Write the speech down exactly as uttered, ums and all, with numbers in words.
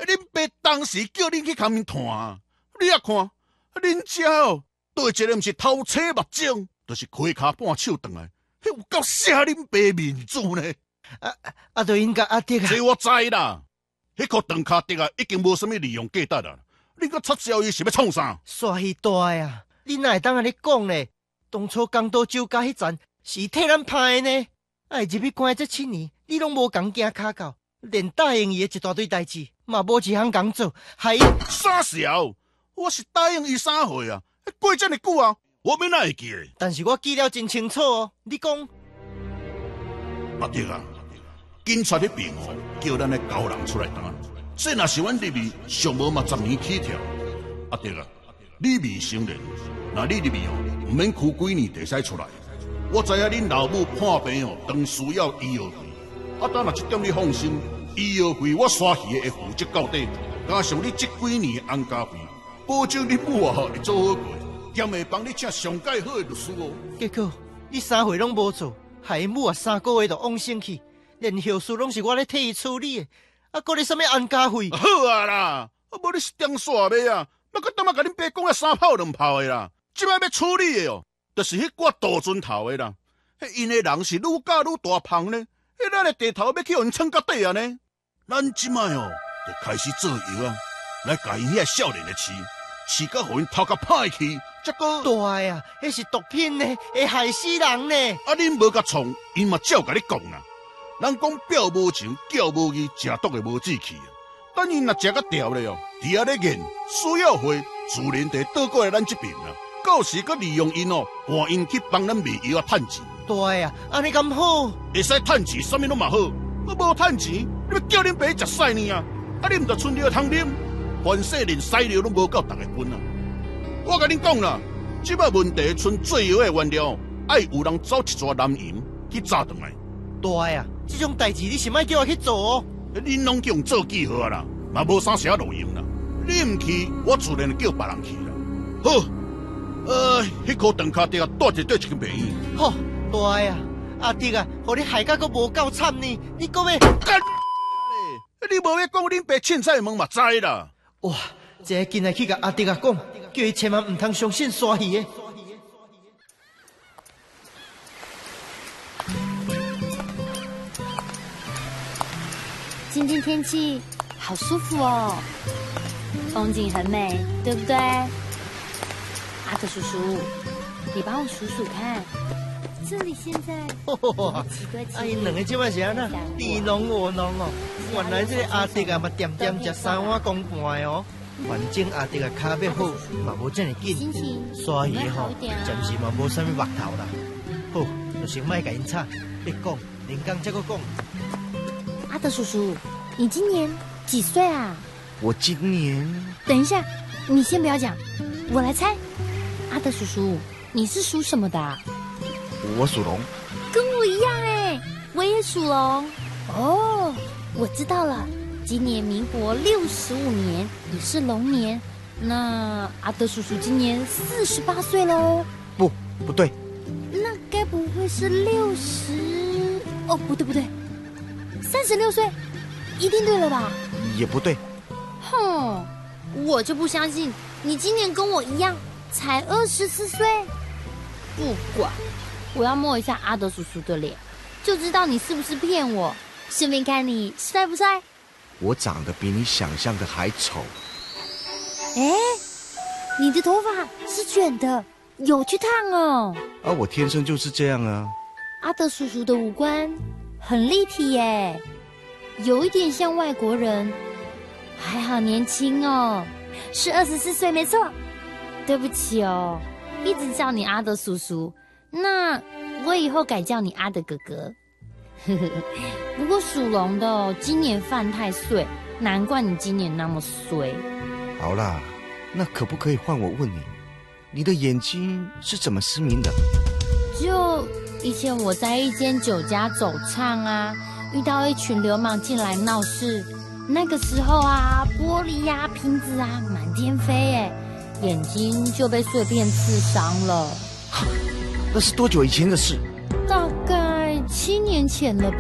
恁爸当时叫恁去旁边看，你也看，恁遮哦，对一个毋是头青目肿，就是开骹半手转来，迄有够写恁爸面子呢？ 啊啊，就应该阿爹啊。 这我知啦，迄颗长脚竹啊，已经无啥物利用价值啦。恁个插销伊是要创啥？ 煞鱼大啊！你哪会当安尼讲呢？当初江岛酒家迄站是替咱拍的呢，爱入去关这七年，你拢无共行骹到，连答应伊的一大堆代志，嘛无一项工做，害伊傻小，我是答应伊啥货啊？过这么久啊，我免哪会记的？ 但是我记了真清楚哦。你讲， 阿爹啊，警察迄边哦，叫咱的高人出来担，这若是阮入去上无嘛十年起跳。阿爹啊，你未成年，那你入去哦，唔免哭几年就使出来。我知影恁老母破病哦，当需要医药费，啊，等若这点你放心，医药费我刷起会负责到底，加上你这几年的安家费，保证你母啊会做好过，兼会帮你请上介好的律师哦。 结果你三回拢无做，害母啊三个月就往生去，连后事拢是我咧替伊处理的，啊，搁咧什么安家费？ 好啊啦，啊，无你是点煞尾啊？那个当下甲恁爸讲啊三炮两炮的啦，即摆要处理的哦。就是迄挂大船头的啦，迄因的人是愈教愈大胖呢，迄咱的地头要去互因撑到底啊呢。咱即摆哦，就开始做药啊，来甲因遐少年的饲，饲到互因头壳歹去，则个大呀，迄是毒品呢，会害死人呢。 啊，恁无甲创，因嘛照甲你讲啦。人讲表无情，叫无义，食毒的无志气啊。等因若食甲调咧哦，伫遐咧研，需要货，自然就倒过来咱这边啦。到时佮利用因哦，换因去帮咱卖药啊，趁钱。 大呀，安尼咁好？ 会使趁钱，啥物拢嘛好。我无趁钱，你要叫恁爸食屎呢啊！啊，你毋着剩尿通啉，凡世连屎尿拢无够逐个分啊！我甲恁讲啦，即摆问题剩最后的原料，爱有人走一撮蓝银去炸转来。 大呀，这种代志你是莫叫我去做哦。 恁拢叫人做记号啊啦，嘛无啥写路用啦。你毋去，我自然叫别人去啦。好。呃，迄颗长脚竹带一对一间病院。 好，大呀，阿弟啊，互你害甲阁无够惨呢，你搁要干你无要讲恁爸凊彩问嘛知啦。 哇，这个今日去甲阿弟啊讲，叫伊千万唔通相信鲨鱼的。 今天天气好舒服哦，风景很美，对不对？阿德叔叔，你帮我数数看，这里现在哇，啊，因两个即摆是安那，你侬我侬哦。原来这个阿弟啊，嘛点点食三碗公半的哦。反正阿弟啊，脚要好，嘛无这么紧。鲨鱼吼，暂时嘛无啥物目头啦。好，就先莫甲因吵，别讲，连讲再个讲。 阿德叔叔，你今年几岁啊？ 我今年…… 等一下，你先不要讲，我来猜。阿德叔叔，你是属什么的啊？ 我属龙。 跟我一样哎，我也属龙。哦，我知道了，今年民国六十五年，也是龙年。那阿德叔叔今年四十八岁喽？ 不，不对。 那该不会是六十？哦，不对不对，三十六岁，一定对了吧？ 也不对。 哼，我就不相信你今年跟我一样。才二十四岁，不管，我要摸一下阿德叔叔的脸，就知道你是不是骗我。顺便看你帅不帅？ 我长得比你想象的还丑。 哎，你的头发是卷的，有去烫哦。 啊，我天生就是这样啊。 阿德叔叔的五官很立体耶，有一点像外国人，还好年轻哦，是二十四岁没错。对不起哦，一直叫你阿德叔叔，那我以后改叫你阿德哥哥。不过属龙的哦，今年犯太岁，难怪你今年那么衰。 好啦，那可不可以换我问你，你的眼睛是怎么失明的？ 就以前我在一间酒家走唱啊，遇到一群流氓进来闹事，那个时候啊，玻璃呀、啊、瓶子啊满天飞耶。眼睛就被碎片刺伤了。 那是多久以前的事？ 大概七年前了吧。